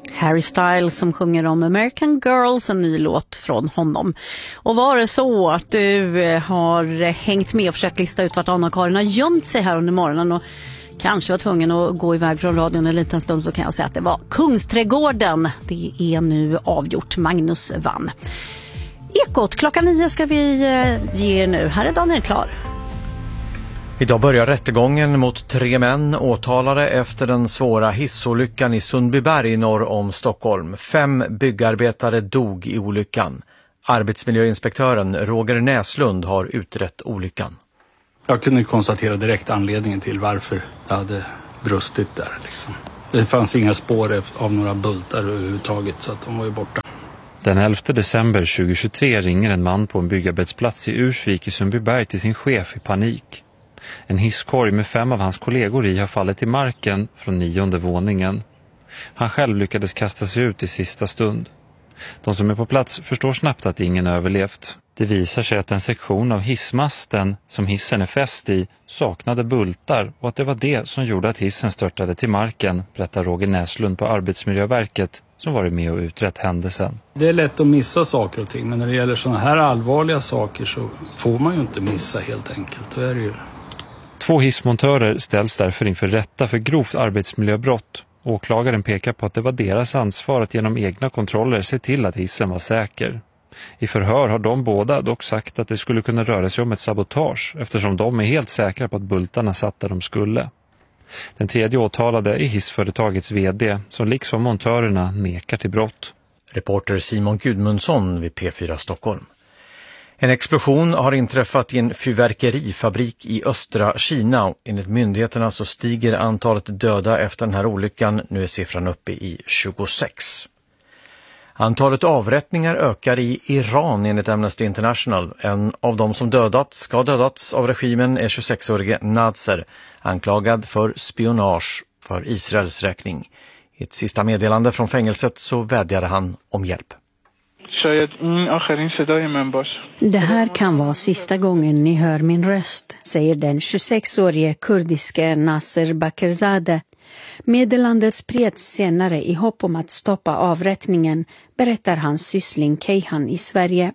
Harry Styles som sjunger om American Girls, en ny låt från honom. Och var det så att du har hängt med och försökt lista ut vart Anna-Karin har gömt sig här under morgonen och kanske var tvungen att gå iväg från radion en liten stund, så kan jag säga att det var Kungsträdgården. Det är nu avgjort. Magnus vann. Ekot, klockan 9 ska vi ge er nu. Här är Daniel Klar. Idag börjar rättegången mot 3 män åtalade efter den svåra hissolyckan i Sundbyberg norr om Stockholm. 5 byggarbetare dog i olyckan. Arbetsmiljöinspektören Roger Näslund har utrett olyckan. Jag kunde konstatera direkt anledningen till varför det hade brustit där. Liksom. Det fanns inga spår av några bultar överhuvudtaget, så att de var ju borta. Den 11 december 2023 ringer en man på en byggarbetsplats i Ursvik i Sundbyberg till sin chef i panik. En hisskorg med 5 av hans kollegor i har fallit i marken från 9:e våningen. Han själv lyckades kasta sig ut i sista stund. De som är på plats förstår snabbt att ingen överlevt. Det visar sig att en sektion av hissmasten som hissen är fäst i saknade bultar och att det var det som gjorde att hissen störtade till marken, berättar Roger Näslund på Arbetsmiljöverket som varit med och utrett händelsen. Det är lätt att missa saker och ting, men när det gäller sådana här allvarliga saker så får man ju inte missa helt enkelt. Det är det ju. 2 hissmontörer ställs därför inför rätta för grovt arbetsmiljöbrott. Åklagaren pekar på att det var deras ansvar att genom egna kontroller se till att hissen var säker. I förhör har de båda dock sagt att det skulle kunna röra sig om ett sabotage eftersom de är helt säkra på att bultarna satt där de skulle. Den 3:e åtalade är hissföretagets vd som liksom montörerna nekar till brott. Reporter Simon Gudmundsson vid P4 Stockholm. En explosion har inträffat i en fyrverkerifabrik i östra Kina. Enligt myndigheterna så stiger antalet döda efter den här olyckan. Nu är siffran uppe i 26. Antalet avrättningar ökar i Iran enligt Amnesty International. En av dem som ska ha dödats av regimen är 26-årige Nazer, anklagad för spionage för Israels räkning. I ett sista meddelande från fängelset så vädjade han om hjälp. Det här kan vara sista gången ni hör min röst, säger den 26-årige kurdiske Nasser Bakerzadeh. Meddelandet spreds senare i hopp om att stoppa avrättningen, berättar hans syssling Keihan i Sverige.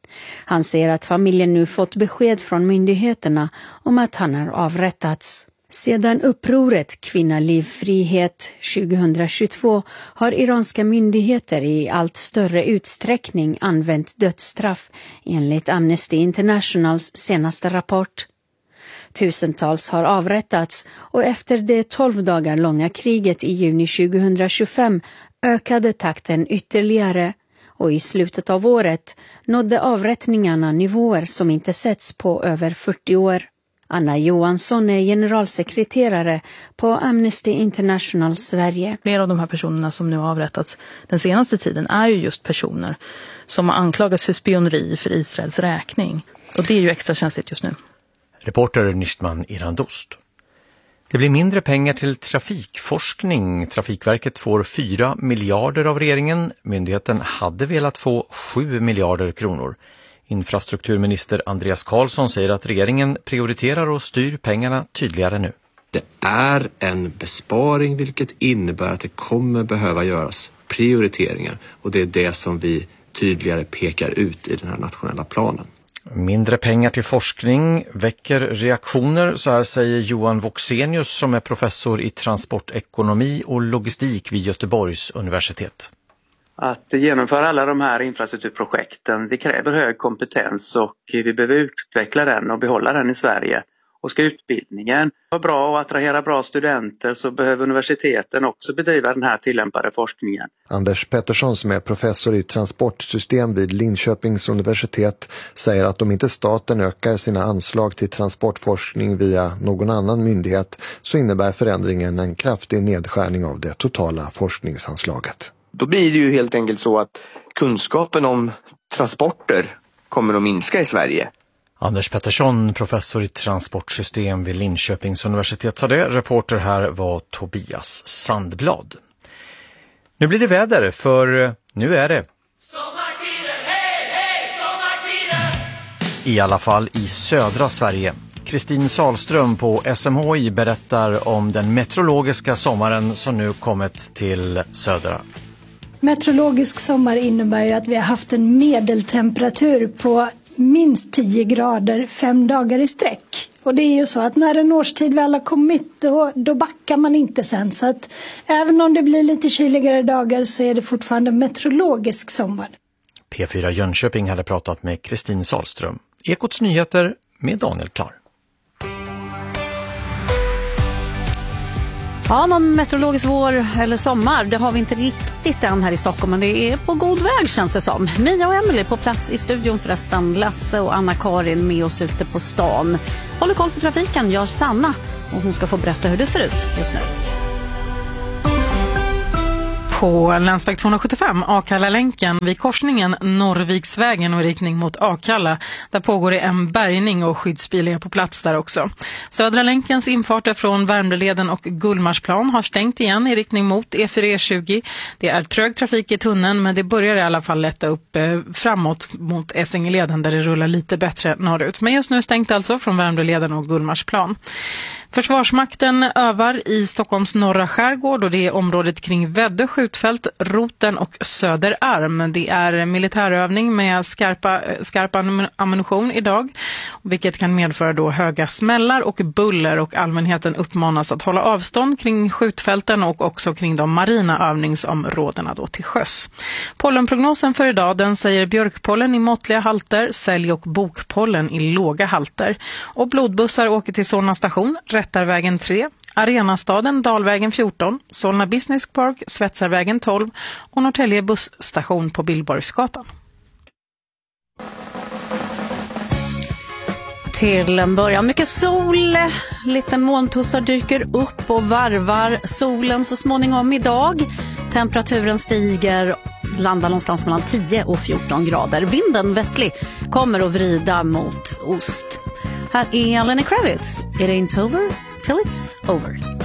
Han säger att familjen nu fått besked från myndigheterna om att han har avrättats. Sedan upproret Kvinnaliv frihet 2022 har iranska myndigheter i allt större utsträckning använt dödsstraff enligt Amnesty Internationals senaste rapport. Tusentals har avrättats och efter det 12 dagar långa kriget i juni 2025 ökade takten ytterligare och i slutet av året nådde avrättningarna nivåer som inte setts på över 40 år. Anna Johansson är generalsekreterare på Amnesty International Sverige. Flera av de här personerna som nu har avrättats den senaste tiden är ju just personer som har anklagats för spioneri för Israels räkning. Och det är ju extra känsligt just nu. Reporter Nishman Irandost. Det blir mindre pengar till trafikforskning. Trafikverket får 4 miljarder av regeringen. Myndigheten hade velat få 7 miljarder kronor. Infrastrukturminister Andreas Karlsson säger att regeringen prioriterar och styr pengarna tydligare nu. Det är en besparing, vilket innebär att det kommer behöva göras prioriteringar. Och det är det som vi tydligare pekar ut i den här nationella planen. Mindre pengar till forskning väcker reaktioner, så här säger Johan Voxenius som är professor i transportekonomi och logistik vid Göteborgs universitet. Att genomföra alla de här infrastrukturprojekten, det kräver hög kompetens och vi behöver utveckla den och behålla den i Sverige. Och ska utbildningen vara bra och attrahera bra studenter så behöver universiteten också bedriva den här tillämpade forskningen. Anders Pettersson som är professor i transportsystem vid Linköpings universitet säger att om inte staten ökar sina anslag till transportforskning via någon annan myndighet så innebär förändringen en kraftig nedskärning av det totala forskningsanslaget. Då blir det ju helt enkelt så att kunskapen om transporter kommer att minska i Sverige. Anders Pettersson, professor i transportsystem vid Linköpings universitet, sa det. Reporter här var Tobias Sandblad. Nu blir det väder, för nu är det sommartider, hej, hej, sommartider! I alla fall i södra Sverige. Kristin Salström på SMHI berättar om den meteorologiska sommaren som nu kommit till södra Meteorologisk sommar innebär ju att vi har haft en medeltemperatur på minst 10 grader 5 dagar i sträck. Och det är ju så att när en årstid väl har kommit då backar man inte sen. Så att även om det blir lite kyligare dagar så är det fortfarande meteorologisk sommar. P4 Jönköping hade pratat med Kristin Salström. Ekots nyheter med Daniel Klar. Ja, någon meteorologisk vår eller sommar, det har vi inte riktigt än här i Stockholm, men det är på god väg känns det som. Mia och Emily på plats i studion förresten, Lasse och Anna-Karin med oss ute på stan. Håller koll på trafiken gör Sanna och hon ska få berätta hur det ser ut just nu. På länsväg 275, Akalla-länken vid korsningen Norrviksvägen och riktning mot Akalla. Där pågår det en bärgning och skyddsbil är på plats där också. Södra länkens infarter från Värmdöleden och Gullmarsplan har stängt igen i riktning mot E4-E20. Det är trög trafik i tunneln men det börjar i alla fall lätta upp framåt mot Essingeleden där det rullar lite bättre norrut. Men just nu är stängt alltså från Värmdöleden och Gullmarsplan. Försvarsmakten övar i Stockholms norra skärgård och det är området kring Väddö skjutfält, Roten och Söderarm. Det är militärövning med skarp ammunition idag, vilket kan medföra då höga smällar och buller och allmänheten uppmanas att hålla avstånd kring skjutfälten och också kring de marina övningsområdena då till sjöss. Pollenprognosen för idag den säger björkpollen i måttliga halter, sälj- och bokpollen i låga halter. Och blodbussar åker till Solna station, Rättarvägen 3, Arenastaden, Dalvägen 14, Solna Business Park, Svetsarvägen 12 och Norrtälje busstation på Billborgsgatan. Till en början mycket sol, lite molntussar dyker upp och varvar solen så småningom idag. Temperaturen stiger, landar någonstans mellan 10 och 14 grader. Vinden västlig kommer att vrida mot ost. Här är Lenny Kravitz. It ain't over till it's over.